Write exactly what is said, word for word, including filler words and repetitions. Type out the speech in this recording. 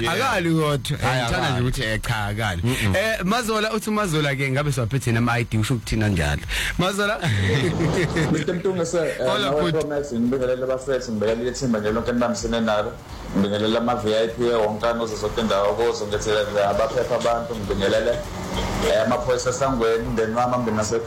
akali kodwa ngithanda nje ukuthi eh cha akali eh Mazola uthi Mazola ke ngabe siwaphethe nama I D usho ukuthina njalo Mazola Mister Mtungase nawe promise ngibingelela abafethu ngibingelela ithimba nje lonke enibambisene nalo ngibingelela ama V I P wonke noze zonke indawo kuzo ngithela abaphepha abantu ngibingelele amaphoyisa sangweni umndeni wami ambeni nase